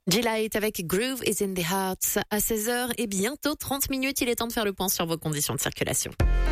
G-Light avec Groove is in the Heart à 16h et bientôt 30 minutes. Il est temps de faire le point sur vos conditions de circulation.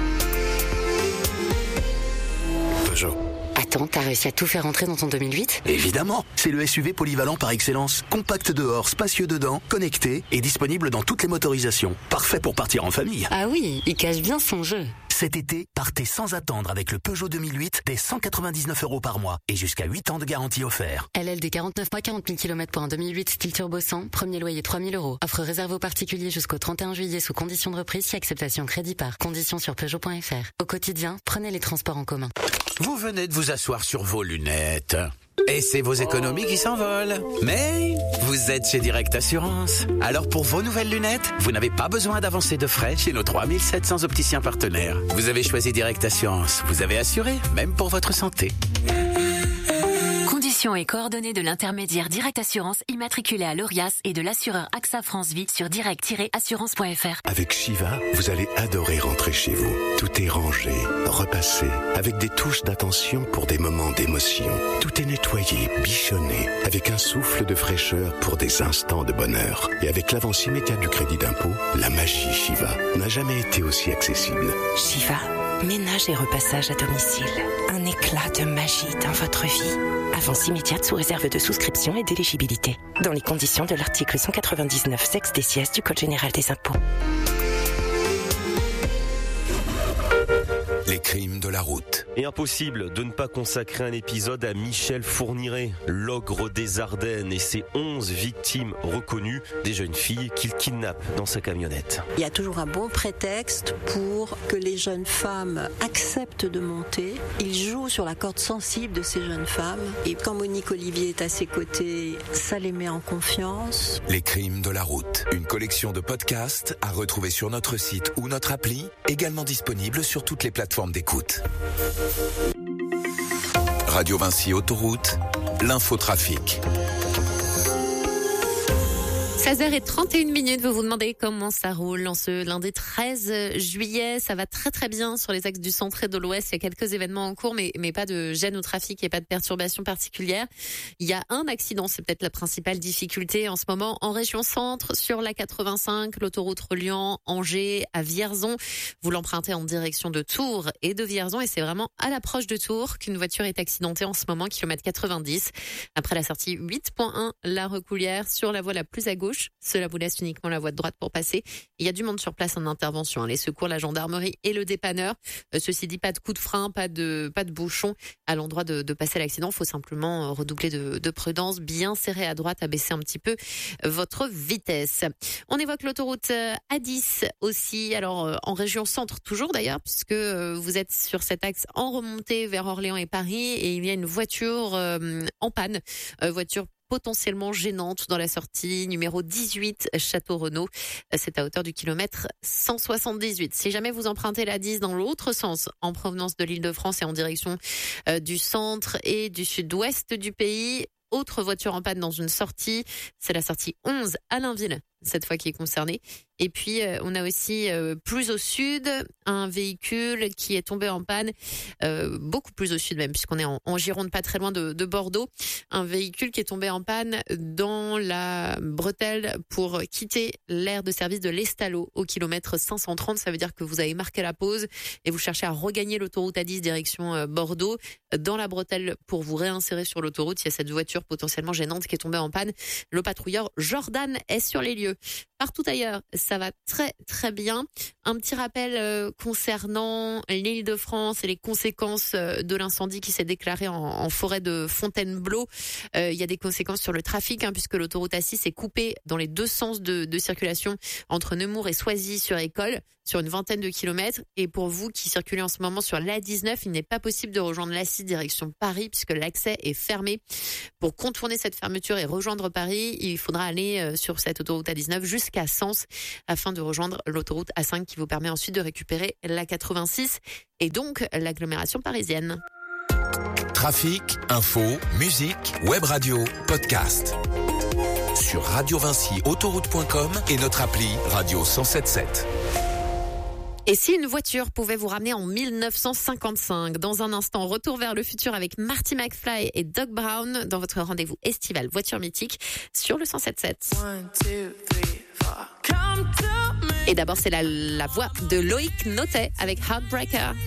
Peugeot. Attends, t'as réussi à tout faire entrer dans ton 2008 ? Évidemment, c'est le SUV polyvalent par excellence. Compact dehors, spacieux dedans, connecté et disponible dans toutes les motorisations. Parfait pour partir en famille. Ah oui, il cache bien son jeu. Cet été, partez sans attendre avec le Peugeot 2008 dès 199 € par mois et jusqu'à 8 ans de garantie offert. LLD 49 mois, 40 000 km pour un 2008 style turbo 100, premier loyer 3 000 €. Offre réservée aux particuliers jusqu'au 31 juillet sous condition de reprise si acceptation crédit par. Conditions sur Peugeot.fr. Au quotidien, prenez les transports en commun. Vous venez de vous asseoir sur vos lunettes. Et c'est vos économies qui s'envolent. Mais vous êtes chez Direct Assurance. Alors pour vos nouvelles lunettes, vous n'avez pas besoin d'avancer de frais chez nos 3700 opticiens partenaires. Vous avez choisi Direct Assurance. Vous avez assuré, même pour votre santé. Conditions et coordonnées de l'intermédiaire Direct Assurance immatriculé à l'ORIAS et de l'assureur AXA France Vie sur direct-assurance.fr. Avec Shiva, vous allez adorer rentrer chez vous. Tout est rangé, repassé, avec des touches d'attention pour des moments d'émotion. Tout est nettoyé, bichonné, avec un souffle de fraîcheur pour des instants de bonheur. Et avec l'avance immédiate du crédit d'impôt, la magie Shiva n'a jamais été aussi accessible. Shiva, ménage et repassage à domicile. Un éclat de magie dans votre vie. Avance immédiate sous réserve de souscription et d'éligibilité. Dans les conditions de l'article 199 sexe des sièges du Code général des impôts. Les crimes de la route. Et impossible de ne pas consacrer un épisode à Michel Fourniret, l'ogre des Ardennes et ses 11 victimes reconnues, des jeunes filles qu'il kidnappe dans sa camionnette. Il y a toujours un bon prétexte pour que les jeunes femmes acceptent de monter. Il joue sur la corde sensible de ces jeunes femmes. Et quand Monique Olivier est à ses côtés, ça les met en confiance. Les crimes de la route. Une collection de podcasts à retrouver sur notre site ou notre appli, également disponible sur toutes les plateformes d'écoute. Radio Vinci Autoroute, l'infotrafic. 16h31, vous vous demandez comment ça roule en ce lundi 13 juillet. Ça va très très bien sur les axes du centre et de l'ouest. Il y a quelques événements en cours, mais pas de gêne au trafic et pas de perturbations particulières. Il y a un accident, c'est peut-être la principale difficulté en ce moment en région centre, sur la 85, l'autoroute reliant Angers à Vierzon. Vous l'empruntez en direction de Tours et de Vierzon et c'est vraiment à l'approche de Tours qu'une voiture est accidentée en ce moment, kilomètre 90. Après la sortie 8.1, la Recoulière sur la voie la plus à gauche. Cela vous laisse uniquement la voie de droite pour passer. Il y a du monde sur place en intervention. Les secours, la gendarmerie et le dépanneur. Ceci dit, pas de coup de frein, pas de bouchon à l'endroit de passer l'accident. Il faut simplement redoubler de prudence, bien serrer à droite, abaisser un petit peu votre vitesse. On évoque l'autoroute A10 aussi. Alors, en région centre toujours d'ailleurs, puisque vous êtes sur cet axe en remontée vers Orléans et Paris et il y a une voiture en panne. Voiture potentiellement gênante dans la sortie numéro 18 Château-Renaud. C'est à hauteur du kilomètre 178. Si jamais vous empruntez la 10 dans l'autre sens, en provenance de l'Île-de-France et en direction du centre et du sud-ouest du pays, autre voiture en panne dans une sortie, c'est la sortie 11 Allainville, cette fois qui est concernée. Et puis, on a aussi plus au sud, un véhicule qui est tombé en panne, beaucoup plus au sud même, puisqu'on est en Gironde, pas très loin de Bordeaux. Un véhicule qui est tombé en panne dans la bretelle pour quitter l'aire de service de l'Estalo au kilomètre 530. Ça veut dire que vous avez marqué la pause et vous cherchez à regagner l'autoroute A10 direction Bordeaux. Dans la bretelle, pour vous réinsérer sur l'autoroute, il y a cette voiture potentiellement gênante qui est tombée en panne. Le patrouilleur Jordan est sur les lieux. Partout ailleurs, ça va très très bien. Un petit rappel concernant l'Île-de-France et les conséquences de l'incendie qui s'est déclaré en forêt de Fontainebleau. Il y a des conséquences sur le trafic puisque l'autoroute A6 est coupée dans les deux sens de circulation entre Nemours et Soisy sur École sur une vingtaine de kilomètres. Et pour vous qui circulez en ce moment sur l'A19, il n'est pas possible de rejoindre l'A6 direction Paris puisque l'accès est fermé. Pour contourner cette fermeture et rejoindre Paris, il faudra aller sur cette autoroute A19 jusqu'à Sens afin de rejoindre l'autoroute A5 qui vous permet ensuite de récupérer la 86 et donc l'agglomération parisienne. Trafic, info, musique, web radio, podcast. Sur Radio Vinci Autoroute.com et notre appli Radio 107.7. Et si une voiture pouvait vous ramener en 1955? Dans un instant, retour vers le futur avec Marty McFly et Doc Brown dans votre rendez-vous estival Voiture Mythique sur le 107.7. Et d'abord, c'est la voix de Loïc Notet avec Heartbreaker.